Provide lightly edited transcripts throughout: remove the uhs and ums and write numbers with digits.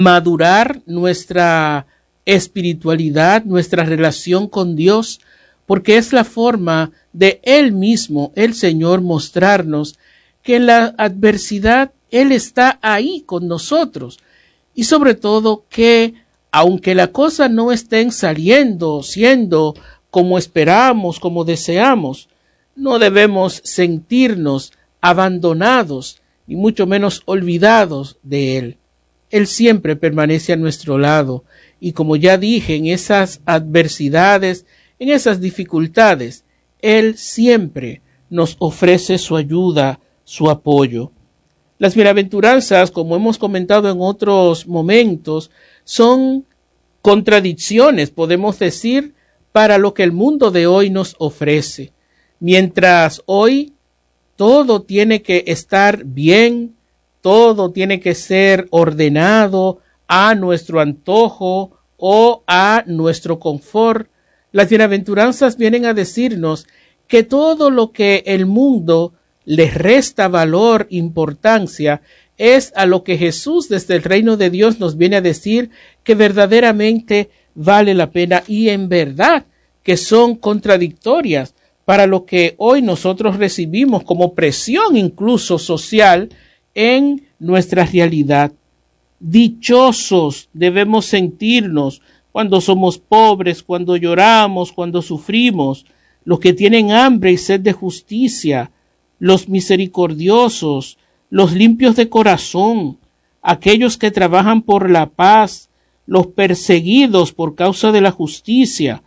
madurar nuestra espiritualidad, nuestra relación con Dios, porque es la forma de Él mismo, el Señor, mostrarnos que en la adversidad Él está ahí con nosotros. Y sobre todo que, aunque las cosas no estén siendo como esperamos, como deseamos, no debemos sentirnos abandonados, ni mucho menos olvidados de Él. Él siempre permanece a nuestro lado, y como ya dije, en esas adversidades, en esas dificultades, Él siempre nos ofrece su ayuda, su apoyo. Las bienaventuranzas, como hemos comentado en otros momentos, son contradicciones, podemos decir, para lo que el mundo de hoy nos ofrece. Mientras hoy todo tiene que estar bien, todo tiene que ser ordenado a nuestro antojo o a nuestro confort, las bienaventuranzas vienen a decirnos que todo lo que el mundo les resta valor, importancia, es a lo que Jesús desde el reino de Dios nos viene a decir que verdaderamente vale la pena y en verdad que son contradictorias para lo que hoy nosotros recibimos como presión incluso social en nuestra realidad. Dichosos debemos sentirnos cuando somos pobres, cuando lloramos, cuando sufrimos, los que tienen hambre y sed de justicia, los misericordiosos, los limpios de corazón, aquellos que trabajan por la paz, los perseguidos por causa de la justicia,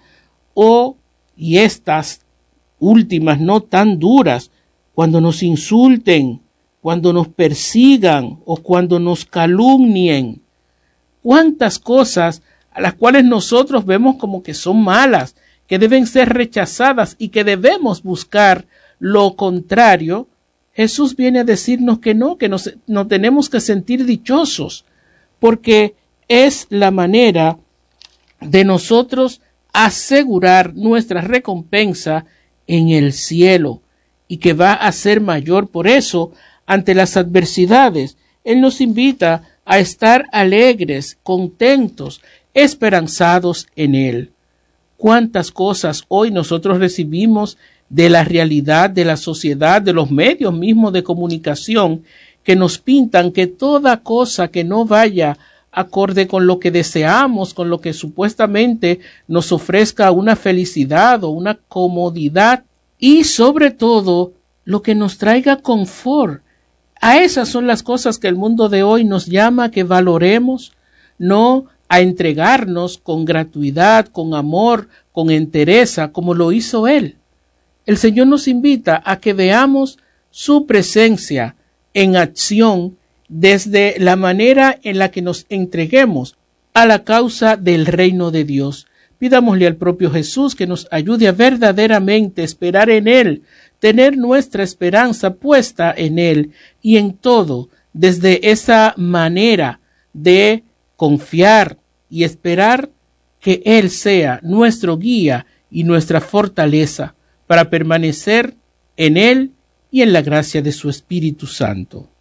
y estas últimas no tan duras, cuando nos insulten, cuando nos persigan o cuando nos calumnien. ¿Cuántas cosas a las cuales nosotros vemos como que son malas, que deben ser rechazadas y que debemos buscar lo contrario? Jesús viene a decirnos que no tenemos que sentir dichosos, porque es la manera de nosotros asegurar nuestra recompensa en el cielo y que va a ser mayor. Por eso, ante las adversidades, Él nos invita a estar alegres, contentos, esperanzados en Él. ¿Cuántas cosas hoy nosotros recibimos de la realidad, de la sociedad, de los medios mismos de comunicación, que nos pintan que toda cosa que no vaya acorde con lo que deseamos, con lo que supuestamente nos ofrezca una felicidad o una comodidad y sobre todo lo que nos traiga confort? A esas son las cosas que el mundo de hoy nos llama que valoremos, no a entregarnos con gratuidad, con amor, con entereza, como lo hizo Él. El Señor nos invita a que veamos su presencia en acción desde la manera en la que nos entreguemos a la causa del reino de Dios. Pidámosle al propio Jesús que nos ayude a verdaderamente esperar en Él, tener nuestra esperanza puesta en Él y en todo, desde esa manera de confiar y esperar que Él sea nuestro guía y nuestra fortaleza para permanecer en Él y en la gracia de su Espíritu Santo.